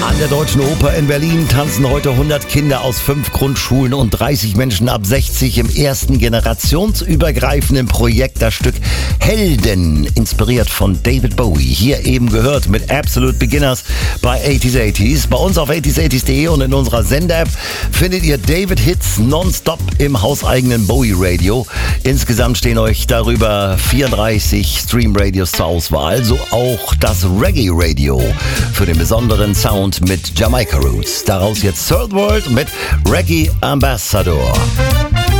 An der Deutschen Oper in Berlin tanzen heute 100 Kinder aus 5 Grundschulen und 30 Menschen ab 60 im ersten generationsübergreifenden Projekt das Stück Helden, inspiriert von David Bowie. Hier eben gehört mit Absolute Beginners bei 80s. Bei uns auf 80s80s.de und in unserer Sender-App findet ihr David Hits nonstop im hauseigenen Bowie Radio. Insgesamt stehen euch darüber 34 Stream-Radios zur Auswahl, so auch das Reggae Radio für den besonderen Sound mit Jamaica Roots. Daraus jetzt Third World mit Reggae Ambassador.